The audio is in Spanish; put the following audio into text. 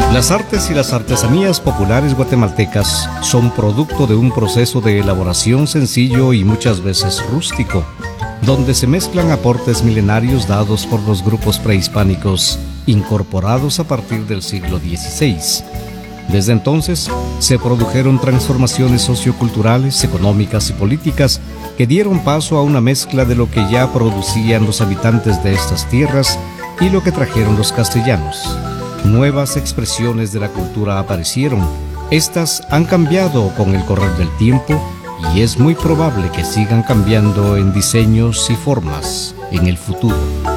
Las artes y las artesanías populares guatemaltecas son producto de un proceso de elaboración sencillo y muchas veces rústico, donde se mezclan aportes milenarios dados por los grupos prehispánicos incorporados a partir del siglo XVI. Desde entonces se produjeron transformaciones socioculturales, económicas y políticas que dieron paso a una mezcla de lo que ya producían los habitantes de estas tierras y lo que trajeron los castellanos. Nuevas expresiones de la cultura aparecieron. Estas han cambiado con el correr del tiempo y es muy probable que sigan cambiando en diseños y formas en el futuro.